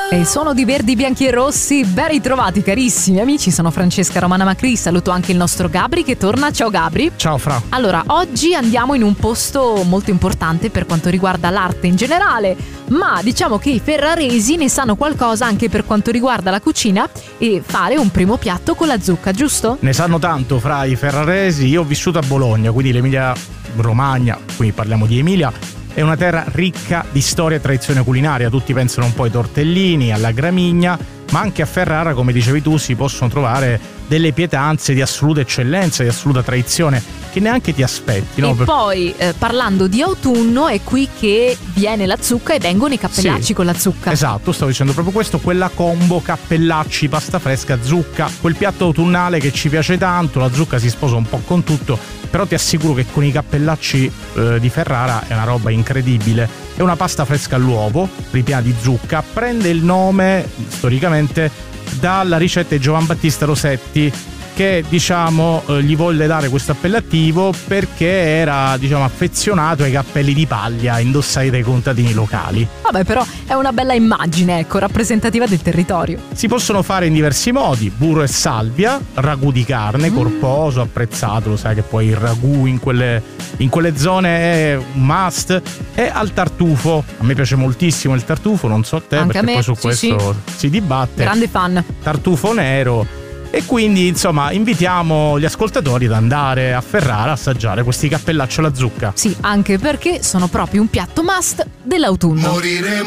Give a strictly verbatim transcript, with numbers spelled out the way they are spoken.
E il suono di Verdi, Bianchi e Rossi, ben ritrovati carissimi amici, sono Francesca Romana Macri, saluto anche il nostro Gabri che torna. Ciao Gabri. Ciao Fra. Allora, oggi andiamo in un posto molto importante per quanto riguarda l'arte in generale, ma diciamo che i ferraresi ne sanno qualcosa anche per quanto riguarda la cucina e fare un primo piatto con la zucca, giusto? Ne sanno tanto Fra i ferraresi, io ho vissuto a Bologna, quindi l'Emilia Romagna, quindi parliamo di Emilia. È una terra ricca di storia e tradizione culinaria, tutti pensano un po' ai tortellini, alla gramigna, ma anche a Ferrara, come dicevi tu, si possono trovare delle pietanze di assoluta eccellenza, di assoluta tradizione, che neanche ti aspetti, no? E poi, eh, parlando di autunno, è qui che viene la zucca e vengono i cappellacci sì, con la zucca. Esatto, stavo dicendo proprio questo, quella combo cappellacci, pasta fresca, zucca, quel piatto autunnale che ci piace tanto, la zucca si sposa un po' con tutto, però ti assicuro che con i cappellacci eh, di Ferrara è una roba incredibile. È una pasta fresca all'uovo, ripiena di zucca, prende il nome storicamente dalla ricetta di Giovan Battista Rosetti, che diciamo eh, gli volle dare questo appellativo perché era diciamo affezionato ai cappelli di paglia indossati dai contadini locali. Vabbè, però è una bella immagine, ecco, rappresentativa del territorio. Si possono fare in diversi modi: burro e salvia, ragù di carne, mm. corposo, apprezzato, lo sai che poi il ragù in quelle, in quelle zone è un must, e al tartufo. A me piace moltissimo il tartufo, non so a te, anche perché a me, poi su sì, questo sì. si dibatte. Grande fan. Tartufo nero. E quindi insomma invitiamo gli ascoltatori ad andare a Ferrara a assaggiare questi cappellacci alla zucca. Sì, anche perché sono proprio un piatto must dell'autunno. Morire